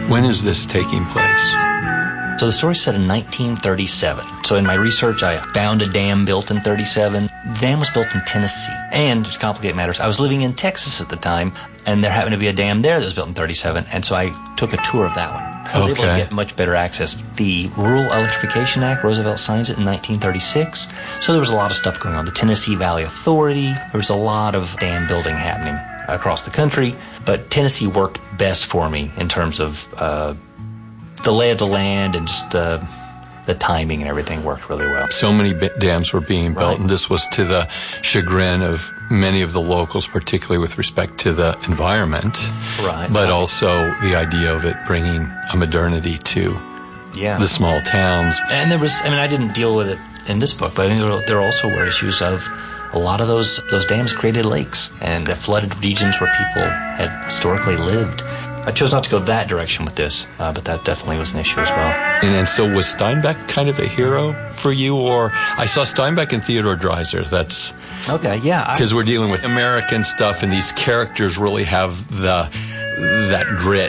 When is this taking place? So the story's set in 1937. So in my research, I found a dam built in 37. The dam was built in Tennessee. And to complicate matters, I was living in Texas at the time, and there happened to be a dam there that was built in 37, and so I took a tour of that one. I was able to get much better access. The Rural Electrification Act, Roosevelt signs it in 1936, so there was a lot of stuff going on. The Tennessee Valley Authority, there was a lot of dam building happening across the country, but Tennessee worked best for me in terms of the lay of the land, and just the timing and everything worked really well. So many dams were being built, and this was to the chagrin of many of the locals, particularly with respect to the environment, but also the idea of it bringing a modernity to the small towns. And there was, I didn't deal with it in this book, but there also were issues of a lot of those dams created lakes and flooded regions where people had historically lived. I chose not to go that direction with this, but that definitely was an issue as well. And so was Steinbeck kind of a hero for you? Or I saw Steinbeck and Theodore Dreiser. That's... Okay, yeah. Because we're dealing with American stuff, and these characters really have that grit.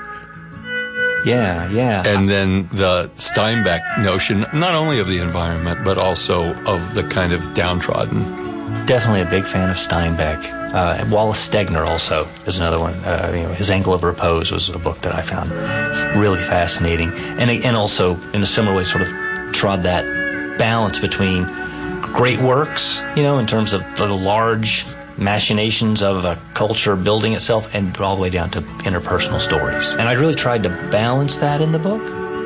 Yeah. And then the Steinbeck notion, not only of the environment, but also of the kind of downtrodden. Definitely a big fan of Steinbeck. Wallace Stegner also is another one. His Angle of Repose was a book that I found really fascinating. And also, in a similar way, sort of trod that balance between great works, in terms of the large machinations of a culture building itself, and all the way down to interpersonal stories. And I really tried to balance that in the book.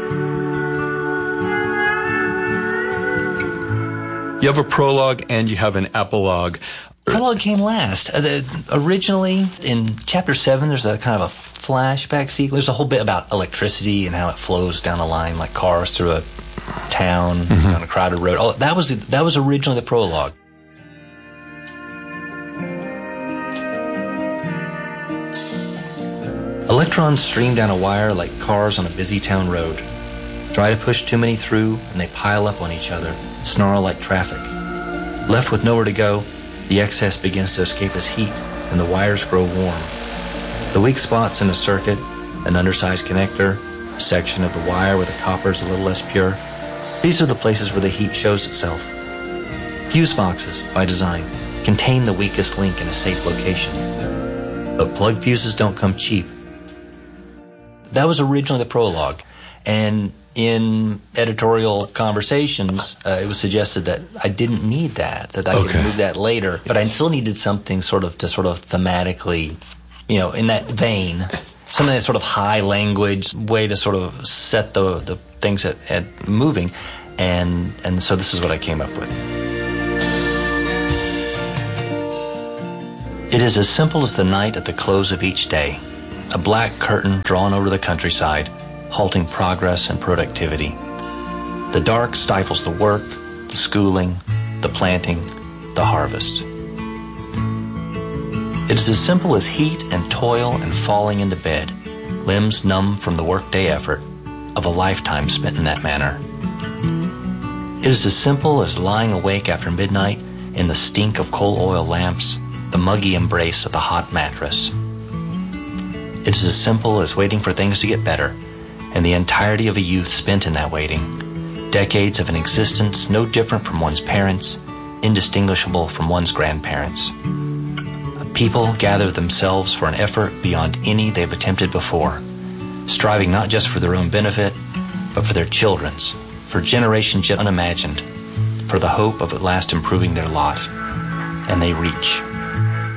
You have a prologue and you have an epilogue. Prologue came last. Originally, in Chapter 7, there's a kind of a flashback sequence. There's a whole bit about electricity and how it flows down a line like cars through a town on a crowded road. Oh, that was originally the prologue. Electrons stream down a wire like cars on a busy town road. Try to push too many through, and they pile up on each other, snarl like traffic. Left with nowhere to go, the excess begins to escape as heat, and the wires grow warm. The weak spots in a circuit, an undersized connector, a section of the wire where the copper is a little less pure, these are the places where the heat shows itself. Fuse boxes, by design, contain the weakest link in a safe location. But plug fuses don't come cheap. That was originally the prologue, and in editorial conversations, it was suggested that I didn't need that I could move that later. But I still needed something to thematically, in that vein, something that's sort of high language way to sort of set the things at moving. And so this is what I came up with. It is as simple as the night at the close of each day. A black curtain drawn over the countryside, halting progress and productivity. The dark stifles the work, the schooling, the planting, the harvest. It is as simple as heat and toil and falling into bed, limbs numb from the workday effort of a lifetime spent in that manner. It is as simple as lying awake after midnight in the stink of coal oil lamps, the muggy embrace of the hot mattress. It is as simple as waiting for things to get better, and the entirety of a youth spent in that waiting, decades of an existence no different from one's parents, indistinguishable from one's grandparents. People gather themselves for an effort beyond any they've attempted before, striving not just for their own benefit, but for their children's, for generations yet unimagined, for the hope of at last improving their lot. And they reach.